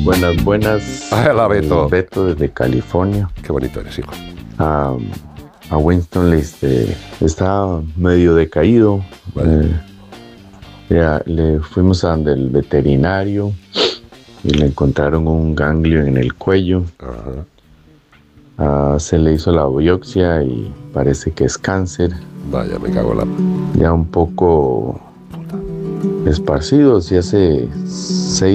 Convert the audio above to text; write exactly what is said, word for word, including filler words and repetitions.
Buenas, buenas. Hola, Beto. Eh, Beto desde California. Qué bonito eres, hijo. A, a Winston le este, está medio decaído. Vale. Eh, ya, le fuimos a donde el veterinario y le encontraron un ganglio en el cuello. Ajá. Uh, se le hizo la biopsia y parece que es cáncer. Vaya, me cago en la... Ya un poco esparcido, si hace seis